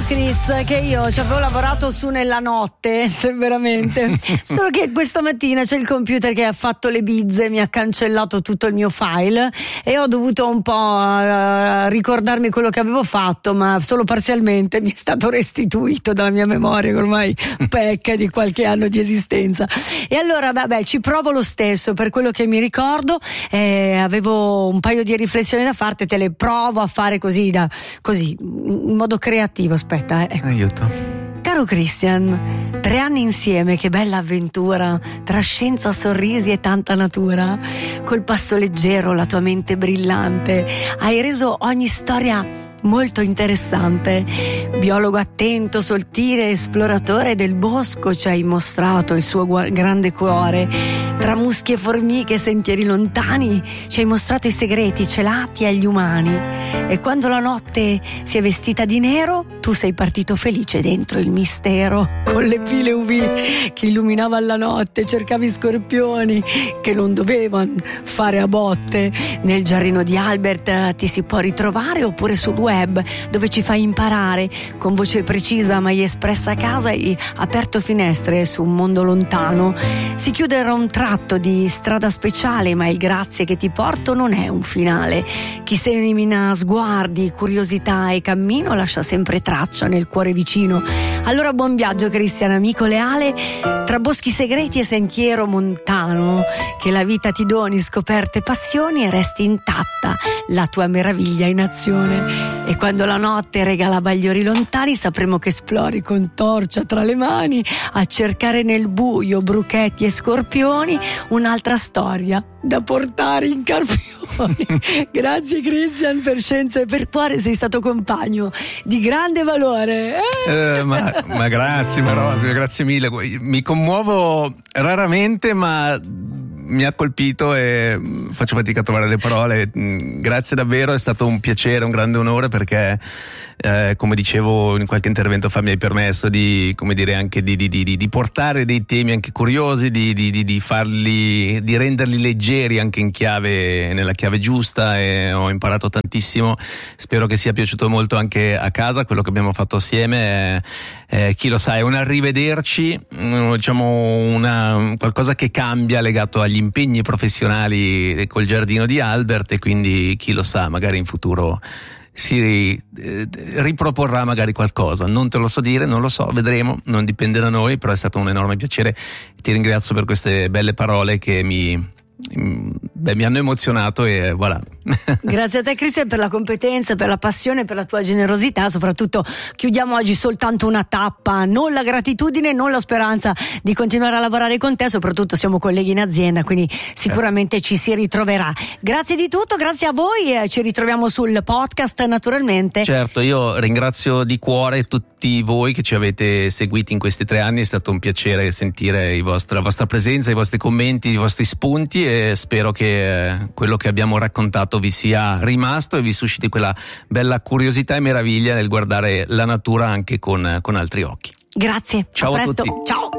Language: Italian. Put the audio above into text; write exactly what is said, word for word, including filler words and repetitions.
Chris, che io ci avevo lavorato su nella notte, veramente. Solo che questa mattina c'è il computer che ha fatto le bizze, mi ha cancellato tutto il mio file e ho dovuto un po' uh, ricordarmi quello che avevo fatto, ma solo parzialmente mi è stato restituito dalla mia memoria, che ormai pecca di qualche anno di esistenza. E allora, vabbè, ci provo lo stesso per quello che mi ricordo. Eh, avevo un paio di riflessioni da farti, te le provo a fare così, da, così in modo creativo. Aspetta, eh. Ecco. Aiuto. Caro Christian, tre anni insieme, che bella avventura, tra scienza, sorrisi e tanta natura. Col passo leggero, la tua mente brillante, hai reso ogni storia molto interessante. Biologo attento, sottile, esploratore del bosco, ci hai mostrato il suo gu- grande cuore. Tra muschi e formiche, sentieri lontani, ci hai mostrato i segreti celati agli umani. E quando la notte si è vestita di nero, tu sei partito felice dentro il mistero. Con le pile U V che illuminavano la notte, cercavi scorpioni che non dovevano fare a botte. Nel giardino di Albert ti si può ritrovare, oppure sul web, dove ci fai imparare con voce precisa mai espressa a casa. Hai aperto finestre su un mondo lontano. Si chiuderà un tratto di strada speciale, ma il grazie che ti porto non è un finale. Chi semina sguardi, curiosità e cammino lascia sempre traccia nel cuore vicino. Allora buon viaggio Christian, amico leale, tra boschi segreti e sentiero montano. Che la vita ti doni scoperte passioni e resti intatta la tua meraviglia in azione. E quando la notte regala bagliori lontani, sapremo che esplori con torcia tra le mani a cercare nel buio bruchetti e scorpioni, un'altra storia da portare in carpioni. Grazie Christian, per scienza e per cuore sei stato compagno di grande valore. Eh, ma, ma grazie, ma Rosy, grazie mille. Mi commuovo raramente, ma mi ha colpito e faccio fatica a trovare le parole. Grazie davvero, è stato un piacere, un grande onore, perché eh, come dicevo in qualche intervento fa, mi hai permesso di, come dire, anche di, di, di, di portare dei temi anche curiosi, di, di, di, di farli, di renderli leggeri anche in chiave, nella chiave giusta, e ho imparato tantissimo. Spero che sia piaciuto molto anche a casa quello che abbiamo fatto assieme. Eh, chi lo sa, è un arrivederci, diciamo una, qualcosa che cambia legato agli impegni professionali col giardino di Albert, e quindi chi lo sa, magari in futuro si eh, riproporrà magari qualcosa. Non te lo so dire, non lo so, vedremo, non dipende da noi, però è stato un enorme piacere. Ti ringrazio per queste belle parole che mi Beh, mi hanno emozionato e voilà. Grazie a te Cristian per la competenza, per la passione, per la tua generosità. Soprattutto chiudiamo oggi soltanto una tappa, non la gratitudine, non la speranza di continuare a lavorare con te. Soprattutto siamo colleghi in azienda, quindi sicuramente certo ci si ritroverà. Grazie di tutto, grazie a voi, e ci ritroviamo sul podcast naturalmente. Certo, io ringrazio di cuore tutti voi che ci avete seguiti in questi tre anni. È stato un piacere sentire i vostri, la vostra presenza, i vostri commenti, i vostri spunti, e spero che eh, quello che abbiamo raccontato vi sia rimasto e vi susciti quella bella curiosità e meraviglia nel guardare la natura anche con, con altri occhi. Grazie, ciao a presto. A tutti. Ciao.